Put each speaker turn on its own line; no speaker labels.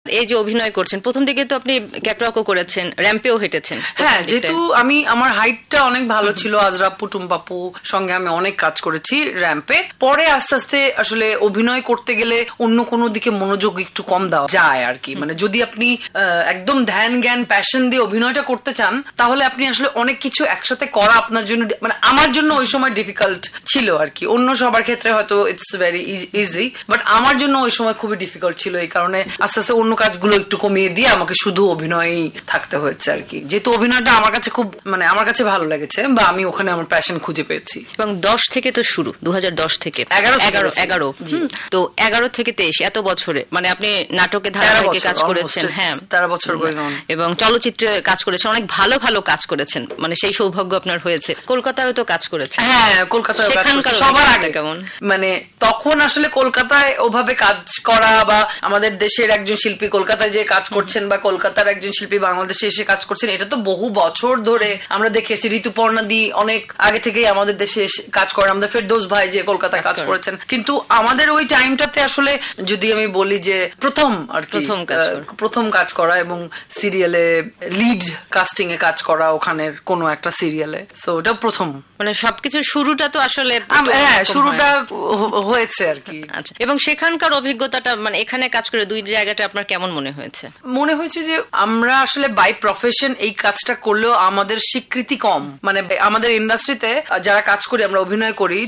এই যে অভিনয় করছেন, প্রথম দিকে তো আপনি ক্যাটওয়াকও করেছেন, র্যাম্পেও হেঁটেছেন।
হ্যাঁ, যেহেতু আমার হাইটটা অনেক ভালো ছিল, আজরাপ্পু টুম্পাপু সঙ্গে আমি অনেক কাজ করেছি র্যাম্পে। পরে আস্তে আস্তে আসলে অভিনয় করতে গেলে অন্য কোনো দিকে মনোযোগ একটু কম দেওয়া যায় আর কি। মানে যদি আপনি একদম ধ্যান জ্ঞান প্যাশন দিয়ে অভিনয়টা করতে চান, তাহলে আপনি আসলে অনেক কিছু একসাথে করা আপনার জন্য, মানে আমার জন্য ওই সময় ডিফিকাল্ট ছিল আর কি। অন্য সবার ক্ষেত্রে হয়তো ইটস ভেরি ইজি, বাট আমার জন্য ওই সময় খুবই ডিফিকাল্ট ছিল। এই কারণে আস্তে আস্তে অন্য কাজগুলো একটু কমিয়ে দিয়ে আমাকে শুধু অভিনয়ই থাকতে হয়েছে আর কি। যেহেতু অভিনয়টা আমার কাছে খুব, মানে আমার কাছে ভালো লেগেছে, বা আমি ওখানে আমার প্যাশন খুঁজে পেয়েছি।
এবং 10 থেকে তো শুরু, 2010 থেকে 11 তো 11 থেকে 23 এত বছরে, মানে আপনি নাটকে ধারাবাহিকে কাজ করেছেন, হ্যাঁ
13 বছর,
এবং চলচ্চিত্রে কাজ করেছেন, অনেক ভালো ভালো কাজ করেছেন, মানে সেই সৌভাগ্য আপনার হয়েছে। কলকাতায় তো কাজ করেছেন।
হ্যাঁ, কলকাতায় সবার আগে কেমন, মানে তখন আসলে কলকাতায় ওভাবে কাজ করা, বা আমাদের দেশের একজন শিল্পী কলকাতায় যে কাজ করছেন, বা কলকাতার একজন শিল্পী বাংলাদেশে এসে কাজ করছেন, এটা তো বহু বছর ধরে আমরা দেখে এসেছি। ঋতুপর্ণাদি অনেক আগে থেকেই আমাদের দেশে কাজ করে, আমাদের ফেরদৌস ভাই যে কলকাতায় কাজ করেছেন। কিন্তু আমাদের ওই টাইমটাতে আসলে যদি আমি বলি যে প্রথম কাজ করা এবং সিরিয়ালে লিড কাস্টিং এ কাজ করা, ওখানের কোনো একটা সিরিয়ালে, সো ওটা প্রথম,
মানে সবকিছুর শুরুটা তো আসলে
শুরুটা হয়েছে আর কি।
আচ্ছা, এবং সেখানকার অভিজ্ঞতাটা, মানে এখানে কাজ করে দুই জায়গাটা আপনার কেমন মনে হয়েছে?
মনে হয়েছে যে আমরা আসলে বাই প্রফেশন এই কাজটা করলেও আমাদের স্বীকৃতি কম। মানে আমাদের ইন্ডাস্ট্রিতে যারা কাজ করি, আমরা অভিনয় করি,